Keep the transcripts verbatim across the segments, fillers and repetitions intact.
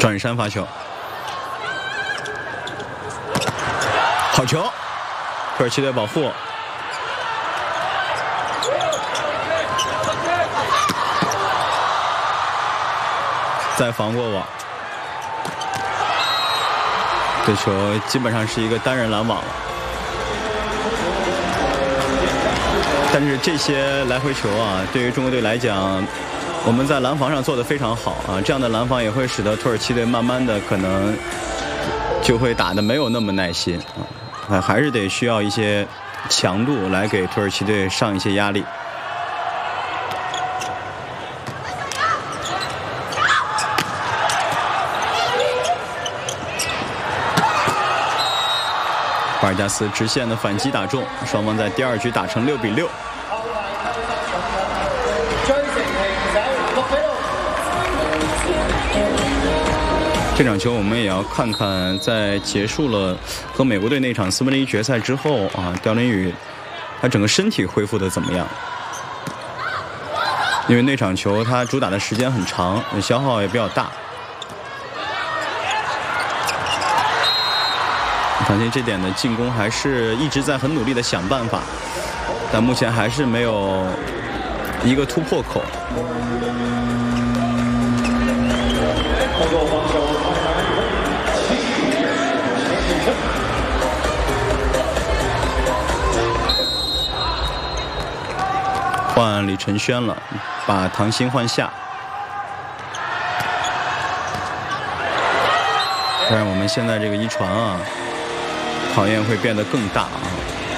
赵雨山发球，好球，土耳其队保护。再防过网，这球基本上是一个单人拦网了。但是这些来回球啊，对于中国队来讲，我们在拦防上做得非常好啊。这样的拦防也会使得土耳其队慢慢的可能就会打得没有那么耐心啊，还是得需要一些强度来给土耳其队上一些压力。巴尔加斯直线的反击打中，双方在第二局打成六比六。这场球我们也要看看，在结束了和美国队那场四分之一决赛之后啊，刁林宇他整个身体恢复的怎么样？因为那场球他主打的时间很长，消耗也比较大。唐鑫这点的进攻还是一直在很努力的想办法，但目前还是没有一个突破口。换李承轩了，把唐鑫换下。当然，我们现在这个一传啊，考验会变得更大啊。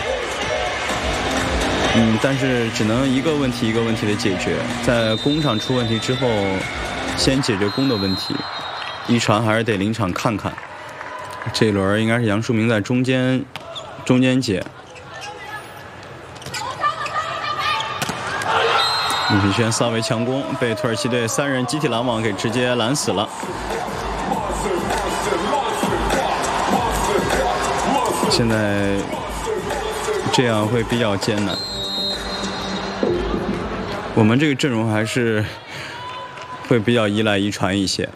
嗯，但是只能一个问题一个问题的解决，在攻上出问题之后，先解决攻的问题。一传还是得临场看看。这一轮应该是杨树明在中间中间接。李承轩稍微强攻，被土耳其队三人集体拦网给直接拦死了。现在这样会比较艰难。我们这个阵容还是会比较依赖一传一些。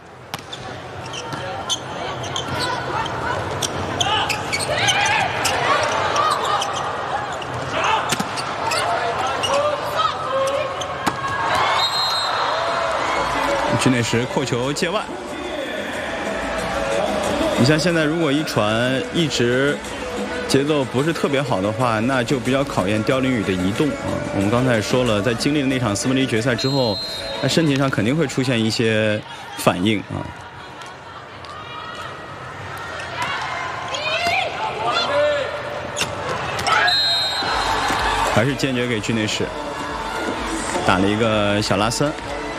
局内时扣球界外。你像现在如果一传一直节奏不是特别好的话，那就比较考验刁林宇的移动啊。我们刚才也说了，在经历了那场四分之一决赛之后，他身体上肯定会出现一些反应啊。还是坚决给局内时打了一个小拉三。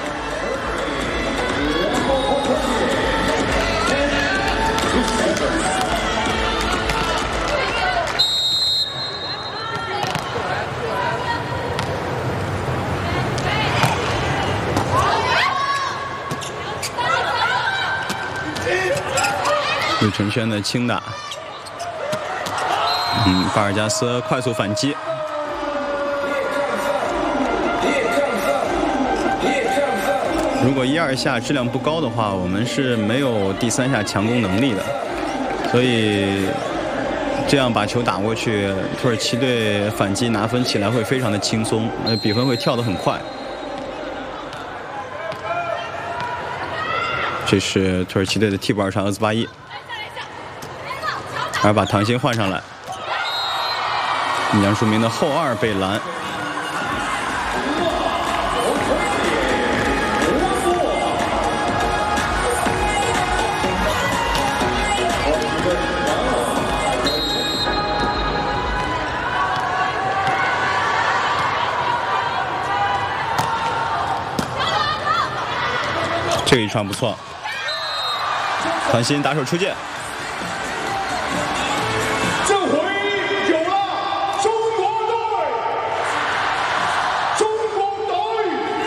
李承轩的轻打，嗯，巴尔加斯快速反击。如果一二下质量不高的话，我们是没有第三下强攻能力的，所以这样把球打过去，土耳其队反击拿分起来会非常的轻松，呃，比分会跳得很快。这是土耳其队的替补二传厄兹巴伊。还把唐鑫换上来，杨树明的后二被拦。这一传不错，唐鑫打手出界。